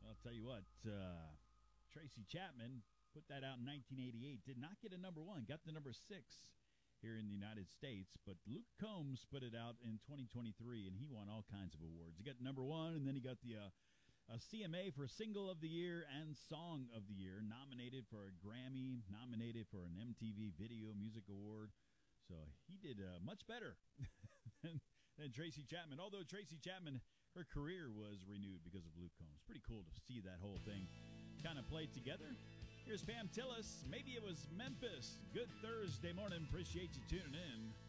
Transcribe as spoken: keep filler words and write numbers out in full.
I'll tell you what, uh, Tracy Chapman put that out in nineteen eighty-eight. Did not get a number one. Got the number six here in the United States. But Luke Combs put it out in twenty twenty-three, and he won all kinds of awards. He got number one, and then he got the uh, a C M A for Single of the Year and Song of the Year. Nominated for a Grammy, nominated for an M T V Video Music Award. So he did uh, much better than, than Tracy Chapman. Although Tracy Chapman, her career was renewed because of Luke Combs. Pretty cool to see that whole thing kind of played together. Here's Pam Tillis. Maybe it was Memphis. Good Thursday morning. Appreciate you tuning in.